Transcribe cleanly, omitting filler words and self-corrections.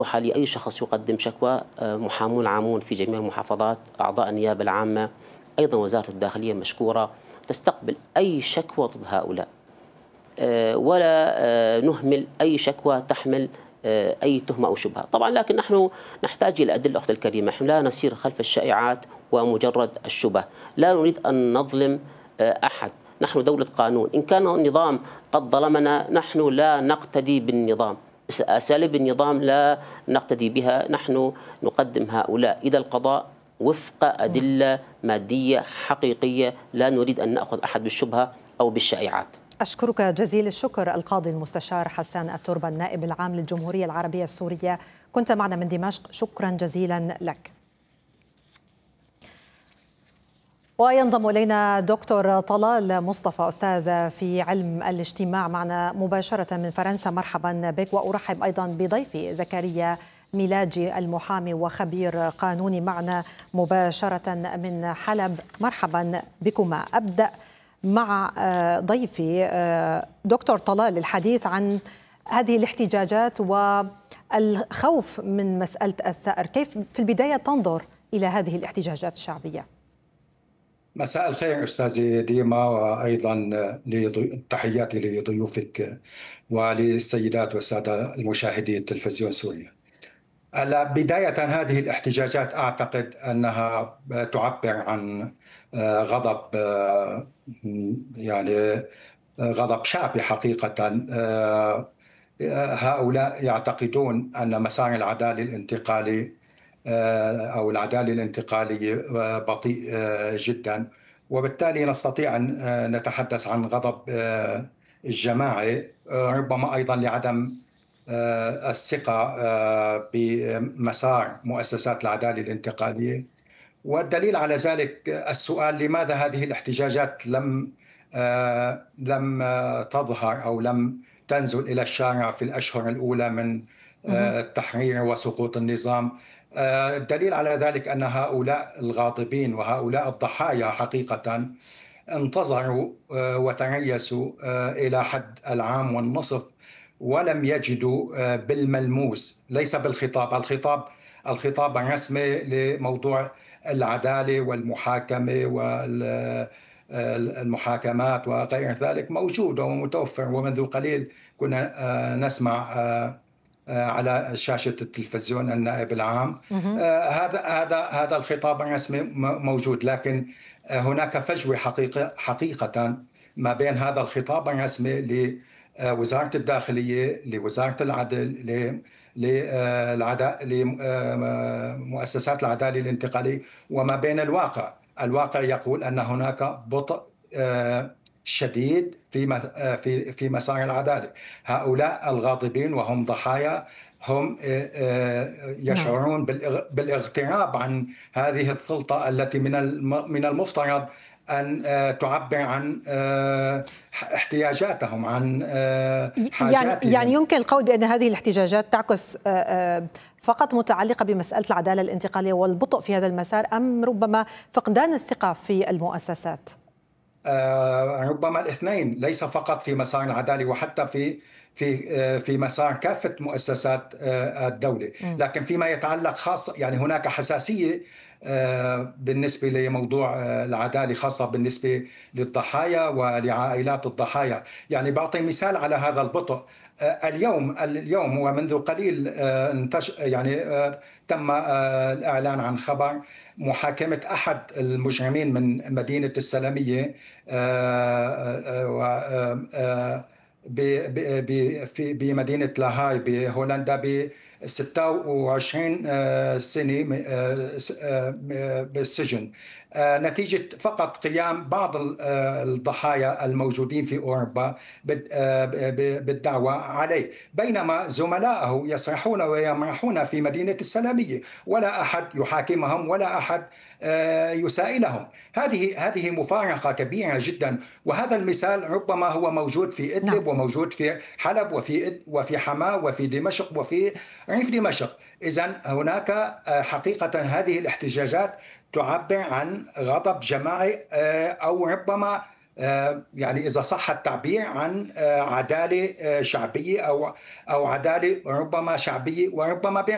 وحالي أي شخص يقدم شكوى، محامون عامون في جميع المحافظات، أعضاء النيابة العامة، أيضا وزارة الداخلية مشكورة تستقبل أي شكوى ضد هؤلاء، ولا نهمل أي شكوى تحمل أي تهمة أو شبهة. طبعا لكن نحن نحتاج إلى أدلة أختي الكريمة، نحن لا نسير خلف الشائعات ومجرد الشبه، لا نريد أن نظلم أحد، نحن دولة قانون، إن كان النظام قد ظلمنا نحن لا نقتدي بالنظام، أساليب النظام لا نقتدي بها، نحن نقدم هؤلاء إلى القضاء وفق أدلة مادية حقيقية، لا نريد أن نأخذ أحد بالشبهة أو بالشائعات. أشكرك جزيل الشكر القاضي المستشار حسان التربة النائب العام للجمهورية العربية السورية، كنت معنا من دمشق، شكرا جزيلا لك. وينضم إلينا دكتور طلال مصطفى أستاذ في علم الاجتماع معنا مباشرة من فرنسا، مرحبا بك. وأرحب أيضا بضيفي زكريا ميلاجي المحامي وخبير قانوني معنا مباشرة من حلب، مرحبا بكما. أبدأ مع ضيفي دكتور طلال الحديث عن هذه الاحتجاجات والخوف من مسألة الثأر، كيف في البداية تنظر إلى هذه الاحتجاجات الشعبية؟ مساء الخير أستاذي ديما، وأيضا تحياتي لضيوفك وللسيدات والسادة المشاهدي التلفزيون سوريا. بداية هذه الاحتجاجات أعتقد أنها تعبر عن غضب، يعني غضب شعبي حقيقة. هؤلاء يعتقدون أن مسار العدالة الانتقالي أو العدالة الانتقالية بطيء جدا، وبالتالي نستطيع أن نتحدث عن غضب الجماعي، ربما أيضا لعدم الثقة بمسار مؤسسات العدالة الانتقالية. والدليل على ذلك السؤال: لماذا هذه الاحتجاجات لم تظهر أو لم تنزل إلى الشارع في الأشهر الأولى من التحرير وسقوط النظام؟ الدليل على ذلك أن هؤلاء الغاضبين وهؤلاء الضحايا حقيقة انتظروا وتريثوا إلى حد العام والنصف، ولم يجدوا بالملموس، ليس بالخطاب، الخطاب الرسمي لموضوع العدالة والمحاكمة والمحاكمات وغير ذلك موجود ومتوفر، ومنذ قليل كنا نسمع على شاشة التلفزيون النائب العام هذا الخطاب الرسمي موجود، لكن هناك فجوة حقيقة ما بين هذا الخطاب الرسمي لوزارة الداخلية، لوزارة العدل، لمؤسسات العدالة الانتقالية، وما بين الواقع. الواقع يقول أن هناك بطء شديد في مسار العدالة. هؤلاء الغاضبين وهم ضحايا هم يشعرون بالاغتراب عن هذه السلطة التي من المفترض أن تعبر عن احتياجاتهم، عن حاجاتهم. يعني يمكن القول بأن هذه الاحتجاجات تعكس فقط متعلقة بمسألة العدالة الانتقالية والبطء في هذا المسار، أم ربما فقدان الثقة في المؤسسات؟ ربما الاثنين، ليس فقط في مسار العدالة وحتى في مسار كافة مؤسسات الدولة، لكن فيما يتعلق خاصة يعني هناك حساسية بالنسبة لموضوع العدالة، خاصة بالنسبة للضحايا ولعائلات الضحايا. يعني بعطي مثال على هذا البطء. اليوم ومنذ قليل تم الإعلان عن خبر محاكمة أحد المجرمين من مدينة السلمية بمدينة لاهاي بهولندا ب 26 سنة بالسجن، نتيجة فقط قيام بعض الضحايا الموجودين في أوروبا بالدعوة عليه، بينما زملائه يسرحون ويمرحون في مدينة السلمية، ولا أحد يحاكمهم ولا أحد يسائلهم. هذه مفارقة كبيرة جدا، وهذا المثال ربما هو موجود في إدلب وموجود في حلب وفي حماة وفي دمشق وفي ريف دمشق. إذن هناك حقيقة هذه الاحتجاجات تعبر عن غضب جماعي، أو ربما يعني إذا صح التعبير عن عدالة شعبية أو عدالة ربما شعبية وربما بين